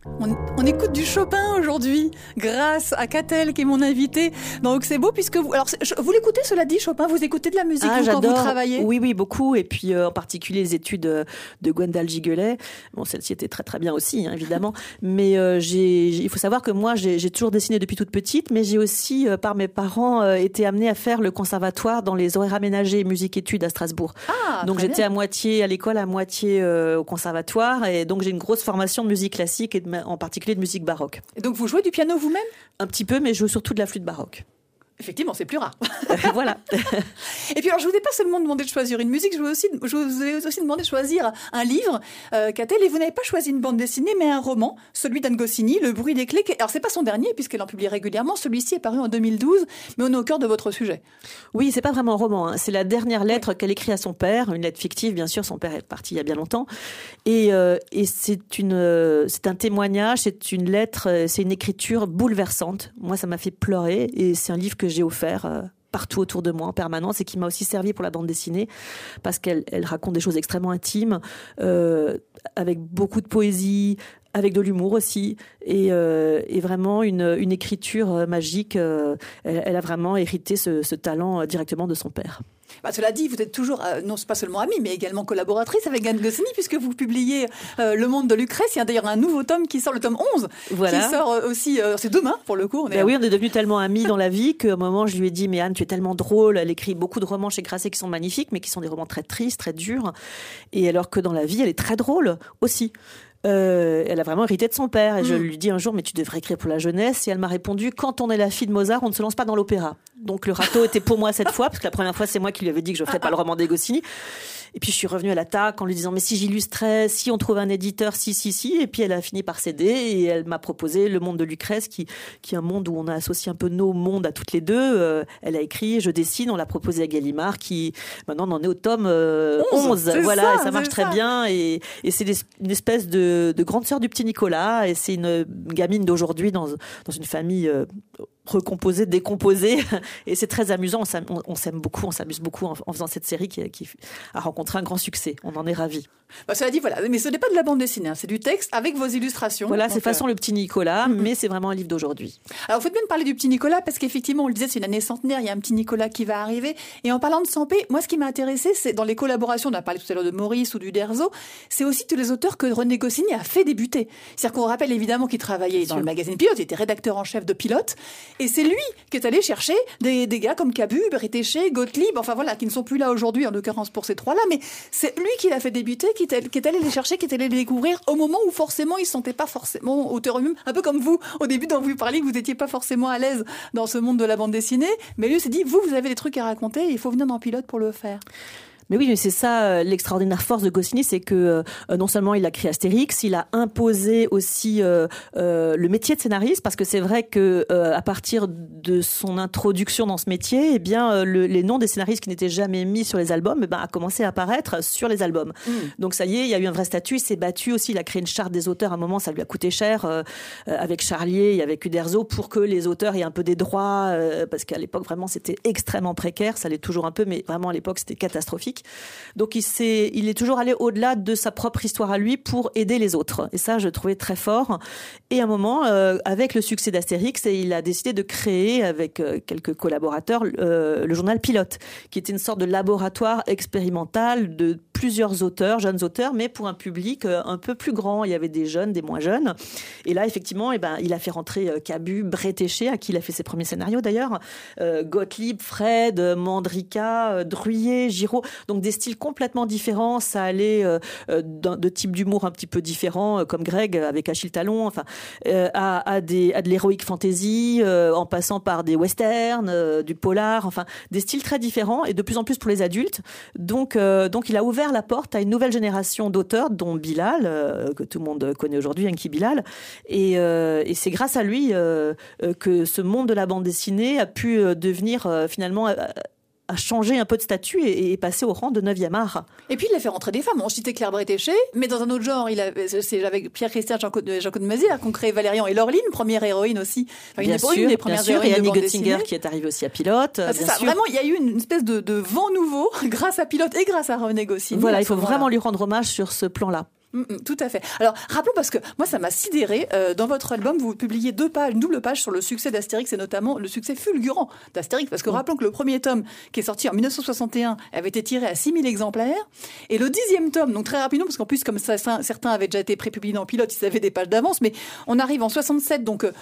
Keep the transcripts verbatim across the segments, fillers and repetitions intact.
On, on écoute du Chopin aujourd'hui, grâce à Catel qui est mon invité. Donc c'est beau puisque vous, alors vous l'écoutez, cela dit, Chopin, vous écoutez de la musique ah, vous, quand vous travaillez? Oui, oui, beaucoup. Et puis euh, en particulier les études de Gwendal Giguelet. Bon, celle-ci était très très bien aussi, hein, évidemment. mais euh, j'ai, il faut savoir que moi, j'ai, j'ai toujours dessiné depuis toute petite, mais j'ai aussi, euh, par mes parents, euh, été amenée à faire le conservatoire dans les horaires aménagés musique-études à Strasbourg. Ah, donc j'étais bien. à moitié à l'école, à moitié euh, au conservatoire, et donc j'ai une grosse formation de musique classique et de, en particulier de musique baroque. Et donc vous jouez du piano vous-même? Un petit peu, mais je joue surtout de la flûte baroque. Effectivement, c'est plus rare. Voilà. Et puis alors, je vous ai pas seulement demandé de choisir une musique, je vous ai aussi, je vous ai aussi demandé de choisir un livre, euh, Catel, et vous n'avez pas choisi une bande dessinée, mais un roman, celui d'Anne Goscinny, Le bruit des clés. Alors c'est pas son dernier, puisqu'elle en publie régulièrement. Celui-ci est paru en deux mille douze, mais on est au cœur de votre sujet. Oui, c'est pas vraiment un roman, hein. C'est la dernière lettre qu'elle écrit à son père, une lettre fictive, bien sûr. Son père est parti il y a bien longtemps, et, euh, et c'est une, euh, c'est un témoignage, c'est une lettre, c'est une écriture bouleversante. Moi, ça m'a fait pleurer, et c'est un livre que j'ai offert. Euh, partout autour de moi en permanence et qui m'a aussi servi pour la bande dessinée parce qu'elle elle raconte des choses extrêmement intimes euh, avec beaucoup de poésie, avec de l'humour aussi et, euh, et vraiment une, une écriture magique. Euh, elle, elle a vraiment hérité ce, ce talent directement de son père. Bah, cela dit, vous êtes toujours, euh, non pas seulement amie, mais également collaboratrice avec Anne Goscinny, puisque vous publiez euh, Le Monde de Lucrèce. Il y a d'ailleurs un nouveau tome qui sort, le tome onze, voilà. qui sort euh, aussi, euh, c'est demain pour le coup. On est... Ben oui, on est devenus tellement amis dans la vie qu'à un moment, je lui ai dit, mais Anne, tu es tellement drôle. Elle écrit beaucoup de romans chez Grasset qui sont magnifiques, mais qui sont des romans très tristes, très durs. Et alors que dans la vie, elle est très drôle aussi. Euh, elle a vraiment hérité de son père et mmh. je lui dis un jour mais tu devrais écrire pour la jeunesse et elle m'a répondu quand on est la fille de Mozart on ne se lance pas dans l'opéra. Donc le râteau était pour moi cette fois parce que la première fois c'est moi qui lui avais dit que je ferais pas le roman des Goscinny et puis je suis revenue à l'attaque en lui disant mais si j'illustrais, si on trouve un éditeur, si si si et puis elle a fini par céder et elle m'a proposé Le Monde de Lucrèce qui, qui est un monde où on a associé un peu nos mondes à toutes les deux. Euh, elle a écrit, je dessine, on l'a proposé à Gallimard qui maintenant on en est au tome euh, onze, voilà ça, et ça marche très ça. bien et, et c'est une espèce de, de grande sœur du petit Nicolas et c'est une gamine d'aujourd'hui dans, dans une famille euh, recomposée, décomposée et c'est très amusant, on s'aime, on, on s'aime beaucoup, on s'amuse beaucoup en, en faisant cette série qui, qui a rencontré un grand succès, on en est ravis. Bah, cela dit, voilà, mais ce n'est pas de la bande dessinée, hein, c'est du texte avec vos illustrations. Voilà, donc, c'est façon euh... le petit Nicolas, mm-hmm. mais c'est vraiment un livre d'aujourd'hui. Alors, vous faites bien de parler du petit Nicolas, parce qu'effectivement, on le disait, c'est une année centenaire, il y a un petit Nicolas qui va arriver. Et en parlant de Sampé, moi, ce qui m'a intéressé, c'est dans les collaborations, on a parlé tout à l'heure de Maurice ou du Derzo, c'est aussi tous les auteurs que René Goscinny a fait débuter. C'est-à-dire qu'on rappelle évidemment qu'il travaillait dans le magazine Pilote, il était rédacteur en chef de Pilote, et c'est lui qui est allé chercher des, des gars comme Cabu, Bretéché, Gottlieb, enfin voilà, qui ne sont plus là aujourd'hui, en l'occurrence pour ces trois-là, mais c'est lui qui l'a fait débuter, qui est, qui est allé les chercher, qui est allé les découvrir au moment où forcément ils ne se sentaient pas forcément auteurs eux-mêmes, un peu comme vous, au début dont vous parliez que vous n'étiez pas forcément à l'aise dans ce monde de la bande dessinée, mais lui s'est dit, vous, vous avez des trucs à raconter, et il faut venir dans Pilote pour le faire. Mais oui, mais c'est ça euh, l'extraordinaire force de Goscinny, c'est que euh, non seulement il a créé Astérix, il a imposé aussi euh, euh, le métier de scénariste, parce que c'est vrai que euh, à partir de son introduction dans ce métier, eh bien euh, le, les noms des scénaristes qui n'étaient jamais mis sur les albums, eh ben a commencé à apparaître sur les albums. Mmh. Donc ça y est, il y a eu un vrai statut, il s'est battu aussi, il a créé une charte des auteurs. À un moment, ça lui a coûté cher euh, avec Charlier et avec Uderzo pour que les auteurs aient un peu des droits, euh, parce qu'à l'époque vraiment c'était extrêmement précaire, ça l'est toujours un peu, mais vraiment à l'époque c'était catastrophique. Donc il, s'est, il est toujours allé au-delà de sa propre histoire à lui pour aider les autres. Et ça, je trouvais très fort. Et à un moment, euh, avec le succès d'Astérix, il a décidé de créer, avec euh, quelques collaborateurs, euh, le journal Pilote, qui était une sorte de laboratoire expérimental de plusieurs auteurs, jeunes auteurs, mais pour un public euh, un peu plus grand. Il y avait des jeunes, des moins jeunes. Et là, effectivement, eh ben, il a fait rentrer euh, Cabu, Bretéché, à qui il a fait ses premiers scénarios d'ailleurs, euh, Gottlieb, Fred, Mandrika, euh, Druyer, Giraud. Donc des styles complètement différents, ça allait euh, de type d'humour un petit peu différent, euh, comme Greg avec Achille Talon, enfin, euh, à, à, des, à de l'héroïque fantasy, euh, en passant par des westerns, euh, du polar, enfin des styles très différents et de plus en plus pour les adultes. Donc, euh, donc il a ouvert la porte à une nouvelle génération d'auteurs, dont Bilal, euh, que tout le monde connaît aujourd'hui, Enki Bilal. Et, euh, et c'est grâce à lui euh, que ce monde de la bande dessinée a pu devenir euh, finalement... Euh, a changé un peu de statut et est passé au rang de neuvième art. Et puis il a fait rentrer des femmes. On citait Claire Bretéché, mais dans un autre genre, il a, c'est avec Pierre Christian, Jean-Claude Mazières qu'on crée Valérian et Laureline, première héroïne aussi. Enfin, bien une, sûr, une des premières bien sûr. héroïnes Et Annie de bande Göttinger dessinée. Qui est arrivée aussi à Pilote. Ah, c'est bien ça. sûr. Vraiment, il y a eu une espèce de, de vent nouveau grâce à Pilote et grâce à René Goscinny. Voilà, il faut vraiment lui rendre hommage sur ce plan-là. Mmh, tout à fait. Alors, rappelons, parce que moi, ça m'a sidéré. Euh, dans votre album, vous publiez deux pages, une double page sur le succès d'Astérix et notamment le succès fulgurant d'Astérix. Parce que mmh. rappelons que le premier tome, qui est sorti en mille neuf cent soixante et un, avait été tiré à six mille exemplaires. Et le dixième tome, donc très rapidement, parce qu'en plus, comme ça, ça certains avaient déjà été prépubliés dans Pilote, ils avaient des pages d'avance, mais on arrive en soixante-sept, donc euh,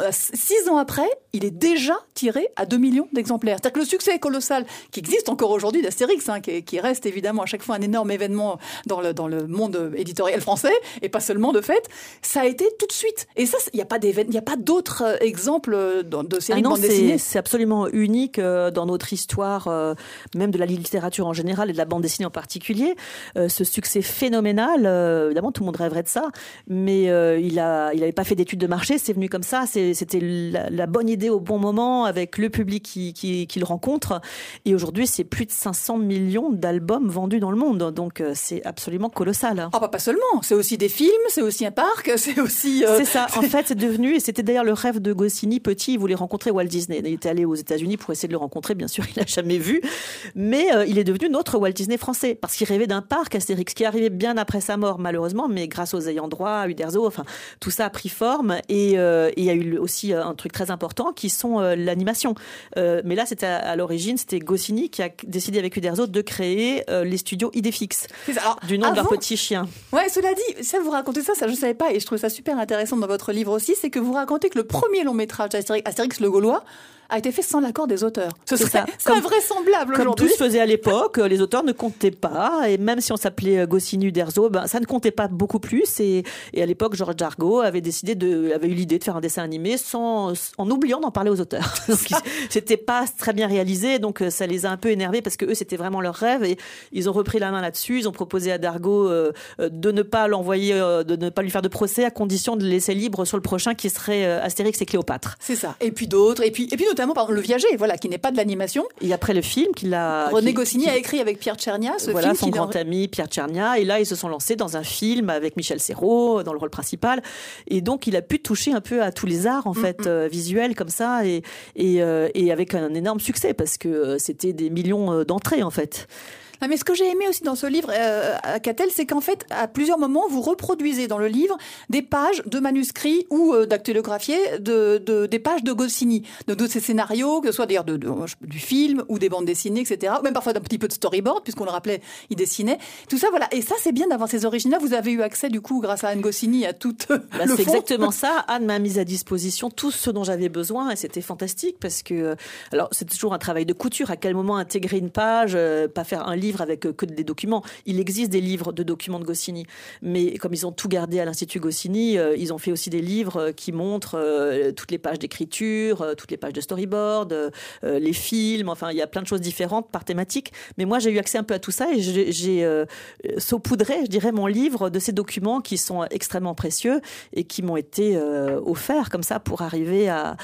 six ans après, il est déjà tiré à deux millions d'exemplaires. C'est-à-dire que le succès colossal qui existe encore aujourd'hui d'Astérix, hein, qui, qui reste évidemment à chaque fois un énorme événement dans le, dans le monde éditorial français, et pas seulement de fait, ça a été tout de suite. Et ça, il n'y a pas d'événements, il n'y a pas d'autres euh, exemples de, de séries ah non, de bande dessinée. C'est absolument unique euh, dans notre histoire, euh, même de la littérature en général et de la bande dessinée en particulier. Euh, ce succès phénoménal, euh, évidemment, tout le monde rêverait de ça, mais euh, il a, il n'avait pas fait d'études de marché, c'est venu comme ça, c'est, c'était la, la bonne idée au bon moment avec le public qui, qui, qui le rencontre. Et aujourd'hui, c'est plus de cinq cents millions d'albums vendus dans le monde, donc euh, c'est absolument colossal. Ah bah pas seulement, c'est aussi des films, c'est aussi un parc, c'est aussi... Euh... C'est ça, en fait, c'est devenu, et c'était d'ailleurs le rêve de Goscinny, petit, il voulait rencontrer Walt Disney. Il était allé aux États-Unis pour essayer de le rencontrer, bien sûr, il l'a jamais vu, mais euh, il est devenu notre Walt Disney français, parce qu'il rêvait d'un parc Astérix, qui est arrivé bien après sa mort, malheureusement, mais grâce aux ayants droit, à Uderzo, enfin, tout ça a pris forme, et euh, il y a eu aussi un truc très important, qui sont euh, l'animation. Euh, mais là, c'était à, à l'origine, c'était Goscinny qui a décidé avec Uderzo de créer euh, les studios Idéfix, Alors, du nom avant... de leur petit chien. Ouais, cela dit, ça vous racontez ça, ça je ne savais pas, et je trouve ça super intéressant dans votre livre aussi, c'est que vous racontez que le premier long métrage d'Astérix, Astérix le Gaulois, a été fait sans l'accord des auteurs. Ce serait, c'est comme, invraisemblable comme aujourd'hui. Comme tout se faisait à l'époque, les auteurs ne comptaient pas, et même si on s'appelait Goscinny, Uderzo, ben, ça ne comptait pas beaucoup plus, et, et à l'époque, Georges Dargaud avait décidé de, avait eu l'idée de faire un dessin animé sans, en oubliant d'en parler aux auteurs. Donc, c'était pas très bien réalisé, donc ça les a un peu énervés parce que eux, c'était vraiment leur rêve, et ils ont repris la main là-dessus, ils ont proposé à Dargaud euh, de ne pas l'envoyer, euh, de ne pas lui faire de procès, à condition de le laisser libre sur le prochain qui serait euh, Astérix et Cléopâtre. C'est ça. Et puis d'autres, et puis, et puis notamment pardon, Le Viager, voilà, qui n'est pas de l'animation. Et après le film qu'il a... René qui, Goscinny qui, a écrit avec Pierre Tchernia ce voilà, film. son grand ami Pierre Tchernia. Et là, ils se sont lancés dans un film avec Michel Serrault dans le rôle principal. Et donc, il a pu toucher un peu à tous les arts, en mm-hmm. fait, euh, visuels comme ça. Et, et, euh, et avec un énorme succès parce que euh, c'était des millions d'entrées, en fait. Non, mais ce que j'ai aimé aussi dans ce livre, euh, à Catel, c'est qu'en fait, à plusieurs moments, vous reproduisez dans le livre des pages de manuscrits ou euh, dactylographiés de, de, des pages de Goscinny, de, de ses scénarios, que ce soit d'ailleurs de, de, du film ou des bandes dessinées, et cetera. Ou même parfois d'un petit peu de storyboard, puisqu'on le rappelait, il dessinait. Tout ça, voilà. Et ça, c'est bien d'avoir ces originaux. Vous avez eu accès, du coup, grâce à Anne Goscinny, à tout bah, le C'est fond. exactement ça. Anne m'a mis à disposition tout ce dont j'avais besoin et c'était fantastique parce que, alors, c'est toujours un travail de couture. À quel moment intégrer une page, euh, pas faire un livre avec que des documents. Il existe des livres de documents de Goscinny, mais comme ils ont tout gardé à l'Institut Goscinny, euh, ils ont fait aussi des livres qui montrent euh, toutes les pages d'écriture, euh, toutes les pages de storyboard, euh, les films, enfin il y a plein de choses différentes par thématique, mais moi j'ai eu accès un peu à tout ça et j'ai, j'ai euh, saupoudré, je dirais, mon livre de ces documents qui sont extrêmement précieux et qui m'ont été euh, offerts comme ça pour arriver à,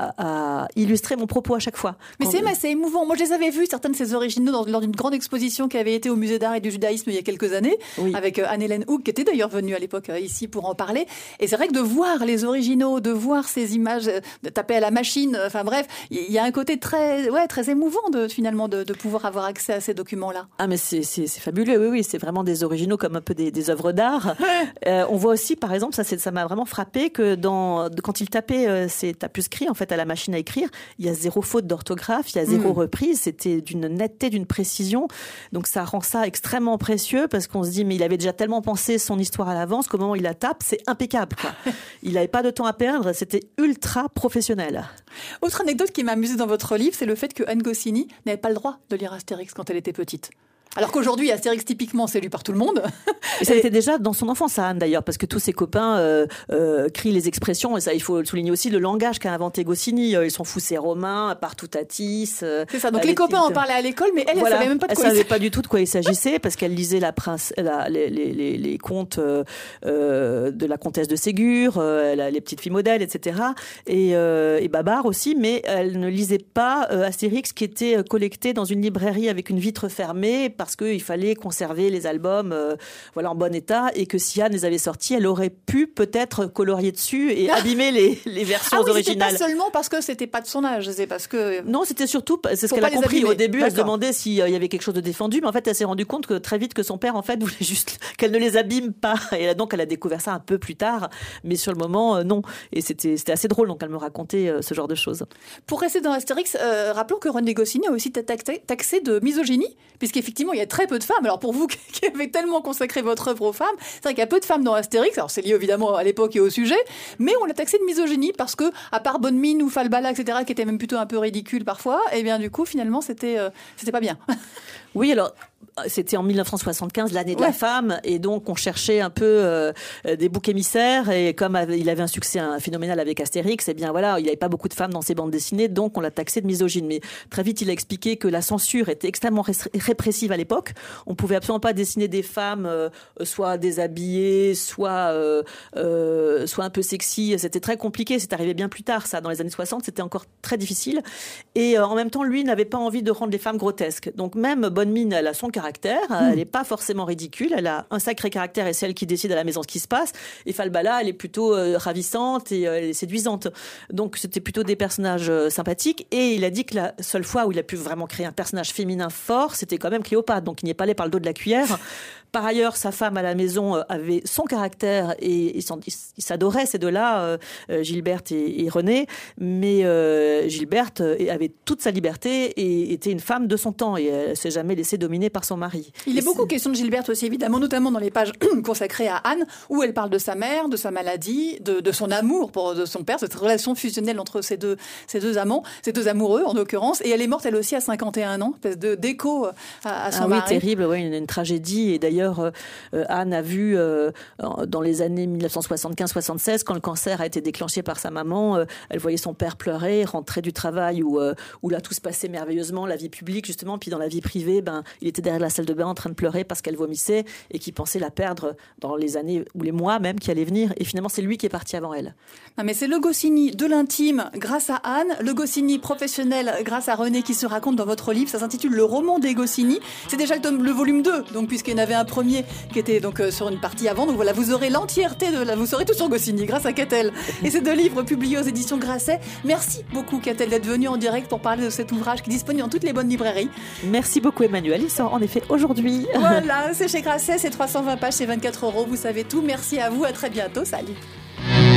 à, à illustrer mon propos à chaque fois. Mais Quand... c'est, mais c'est émouvant. Moi je les avais vus, certains de ces originaux dans, lors d'une grande exposition qui avait été au Musée d'art et du judaïsme il y a quelques années, oui. avec Anne-Hélène Houck, qui était d'ailleurs venue à l'époque ici pour en parler. Et c'est vrai que de voir les originaux, de voir ces images, de taper à la machine, enfin bref, il y a un côté très, ouais, très émouvant de, finalement de, de pouvoir avoir accès à ces documents-là. Ah mais c'est, c'est, c'est fabuleux, oui, oui, c'est vraiment des originaux comme un peu des, des œuvres d'art. euh, on voit aussi, par exemple, ça, c'est, ça m'a vraiment frappé que dans, quand il tapait euh, ses tapuscrits en fait à la machine à écrire, il y a zéro faute d'orthographe, il y a zéro mmh. reprise, c'était d'une netteté, d'une précision. Donc ça rend ça extrêmement précieux parce qu'on se dit mais il avait déjà tellement pensé son histoire à l'avance qu'au moment où il la tape, c'est impeccable, quoi. Il n'avait pas de temps à perdre, c'était ultra professionnel. Autre anecdote qui m'a amusée dans votre livre, c'est le fait que Anne Goscinny n'avait pas le droit de lire Astérix quand elle était petite. Alors qu'aujourd'hui, Astérix, typiquement, c'est lu par tout le monde. Et ça et... était déjà dans son enfance, Anne, d'ailleurs, parce que tous ses copains euh, euh, crient les expressions, et ça, il faut souligner aussi le langage qu'a inventé Goscinny. Ils sont fous, ces Romains, partout Tatis. Euh, c'est ça, donc les copains petites... en parlaient à l'école, mais elle, voilà. elle savait même pas de quoi elle il savait pas du tout de quoi il s'agissait, parce qu'elle lisait la prince, la, les, les, les, les contes euh, euh, de la comtesse de Ségur, euh, la, les petites filles modèles, et cetera. Et, euh, et Babar aussi, mais elle ne lisait pas euh, Astérix, qui était collecté dans une librairie avec une vitre fermée, parce parce qu'il fallait conserver les albums euh, voilà, en bon état, et que si Anne les avait sortis, elle aurait pu peut-être colorier dessus et abîmer les, les versions ah oui, originales. C'était pas seulement parce que c'était pas de son âge, c'est parce que... Non, c'était surtout, c'est ce qu'elle a compris au début, elle se demandait s'il y avait quelque chose de défendu, mais en fait, elle s'est rendue compte que très vite que son père, en fait, voulait juste qu'elle ne les abîme pas. Et donc, elle a découvert ça un peu plus tard, mais sur le moment, euh, non. Et c'était, c'était assez drôle, donc elle me racontait euh, ce genre de choses. Pour rester dans Astérix, euh, rappelons que René Goscinny a aussi été taxé, taxé de misogynie, puisqu'effectivement, il y a très peu de femmes. Alors, pour vous qui avez tellement consacré votre œuvre aux femmes, c'est vrai qu'il y a peu de femmes dans Astérix. Alors, c'est lié évidemment à l'époque et au sujet, mais on l'a taxé de misogynie parce que, à part Bonne Mine ou Falbala, et cetera, qui étaient même plutôt un peu ridicules parfois, et bien du coup, finalement, c'était, euh, c'était pas bien. Oui, alors c'était en dix-neuf cent soixante-quinze, l'année de ouais. la femme, et donc on cherchait un peu euh, des boucs émissaires, et comme il avait un succès un, phénoménal avec Astérix, et eh bien voilà, il n'y avait pas beaucoup de femmes dans ses bandes dessinées, donc on l'a taxé de misogyne. Mais très vite, il a expliqué que la censure était extrêmement répressive à l'époque. On pouvait absolument pas dessiner des femmes euh, soit déshabillées, soit euh, euh, soit un peu sexy. C'était très compliqué. C'est arrivé bien plus tard, ça. Dans les années soixante, c'était encore très difficile. Et euh, en même temps, lui n'avait pas envie de rendre les femmes grotesques. Donc même Bonne Mine, elle a son caractère. Elle n'est pas forcément ridicule. Elle a un sacré caractère et c'est elle qui décide à la maison ce qui se passe. Et Falbala, elle est plutôt euh, ravissante et euh, séduisante. Donc c'était plutôt des personnages euh, sympathiques. Et il a dit que la seule fois où il a pu vraiment créer un personnage féminin fort, c'était quand même Cléopâtre. Donc il n'y est pas allé par le dos de la cuillère. Par ailleurs, sa femme à la maison euh, avait son caractère et ils, ils s'adoraient ces deux-là, euh, Gilberte et, et René. Mais euh, Gilberte avait toute sa liberté et était une femme de son temps et elle s'est jamais laissée dominer par son mari. Il est et beaucoup c'est... question de Gilberte aussi, évidemment, notamment dans les pages consacrées à Anne, où elle parle de sa mère, de sa maladie, de, de son amour pour de son père, cette relation fusionnelle entre ces deux, ces deux amants, ces deux amoureux en l'occurrence. Et elle est morte elle aussi à cinquante et un ans, espèce de d'écho à, à son ah mari. Oui, terrible, oui, une, une tragédie. Et d'ailleurs, D'ailleurs, euh, Anne a vu euh, dans les années dix-neuf cent soixante-quinze soixante-seize, quand le cancer a été déclenché par sa maman, euh, elle voyait son père pleurer, rentrer du travail où, euh, où là tout se passait merveilleusement, la vie publique justement, puis dans la vie privée, ben, il était derrière la salle de bain en train de pleurer parce qu'elle vomissait et qu'il pensait la perdre dans les années ou les mois même qui allaient venir. Et finalement, c'est lui qui est parti avant elle. Non, mais c'est le Goscinny de l'intime grâce à Anne, le Goscinny professionnel grâce à René qui se raconte dans votre livre. Ça s'intitule Le roman des Goscinny. C'est déjà le, tome, le volume deux, donc puisqu'il y en avait un premier qui était donc euh, sur une partie avant. Donc voilà, vous aurez l'entièreté de la, vous saurez tout sur Goscinny grâce à Catel. Et ces deux livres publiés aux éditions Grasset. Merci beaucoup Catel d'être venue en direct pour parler de cet ouvrage qui est disponible dans toutes les bonnes librairies. Merci beaucoup Emmanuel. Il sort en effet aujourd'hui. Voilà, c'est chez Grasset, c'est trois cent vingt pages, c'est vingt-quatre euros. Vous savez tout. Merci à vous. À très bientôt. Salut.